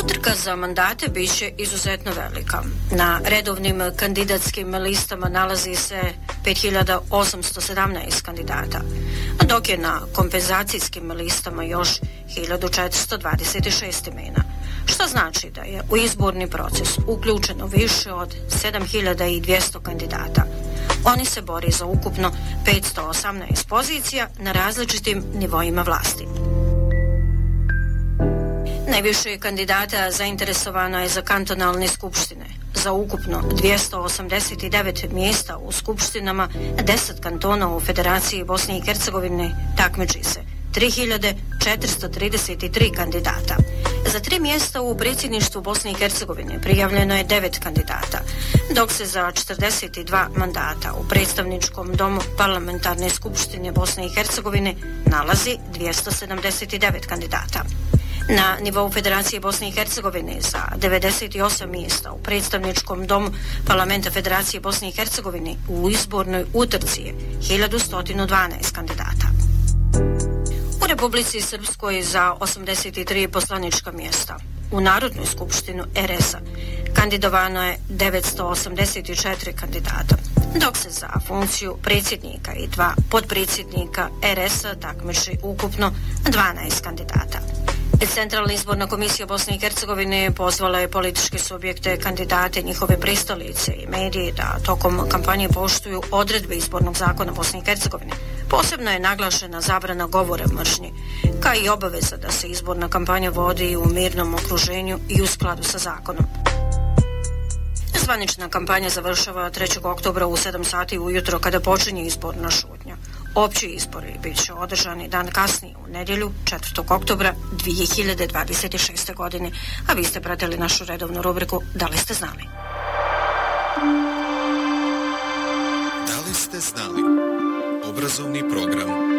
Utrka za mandate biće izuzetno velika. Na redovnim kandidatskim listama nalazi se 5817 kandidata, dok je na kompenzacijskim listama još 1426 imena, što znači da je u izborni proces uključeno više od 7200 kandidata. Oni se bori za ukupno 518 pozicija na različitim nivoima vlasti. Najviše kandidata zainteresovano je za kantonalne skupštine. Za ukupno 289 mjesta u skupštinama 10 kantona u Federaciji Bosne i Hercegovine takmiči se 3433 kandidata. Za 3 mjesta u predsjedništvu Bosne i Hercegovine prijavljeno je 9 kandidata, dok se za 42 mandata u predstavničkom domu Parlamentarne skupštine Bosne i Hercegovine nalazi 279 kandidata. Na nivou Federacije Bosne i Hercegovine za 98 mjesta u predstavničkom domu Parlamenta Federacije Bosne i Hercegovine u izbornoj utrci je 1112 kandidata. U Republici Srpskoj za 83 poslanička mjesta u Narodnoj skupštinu RS-a kandidovano je 984 kandidata, dok se za funkciju predsjednika i 2 potpredsjednika RS-a takmiči ukupno 12 kandidata. Centralna izborna komisija Bosne i Hercegovine pozvala je političke subjekte, kandidate, njihove pristalice i medije da tokom kampanje poštuju odredbe izbornog zakona Bosne i Hercegovine. Posebno je naglašena zabrana govora mržnje, kao i obaveza da se izborna kampanja vodi u mirnom okruženju i u skladu sa zakonom. Zvanična kampanja završava 3. oktobra u 7 sati ujutro kada počinje izborna šutnja. Opći izbori bit će održani dan kasnije u nedjelju 4. oktobra 2026. godine, a vi ste pratili našu redovnu rubriku Da li ste znali? Da li ste znali? Obrazovni program